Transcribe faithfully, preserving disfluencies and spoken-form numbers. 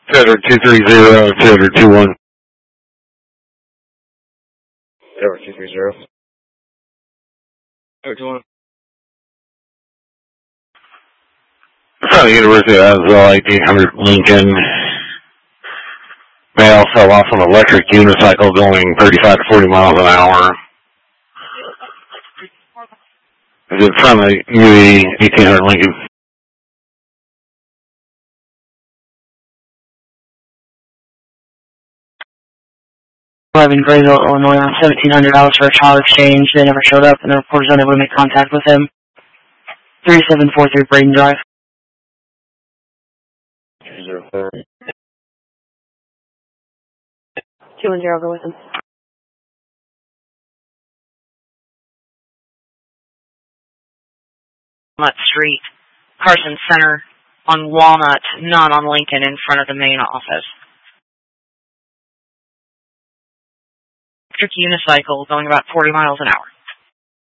Theater two three zero, Theater two one. Theater two three zero. Theater two one. From the University of Azle, eighteen hundred Lincoln. Male fell off an electric unicycle going thirty-five to forty miles an hour. Is it from the U E eighteen hundred Lincoln? eleven Grayville, Illinois, on seventeen hundred dollars for a child exchange. They never showed up, and the reporter's unable to make contact with him. thirty-seven forty-three Braden Drive. two zero four. two one zero, go with him. Walnut Street, Carson Center, on Walnut, not on Lincoln, in front of the main office. Electric unicycle going about forty miles an hour.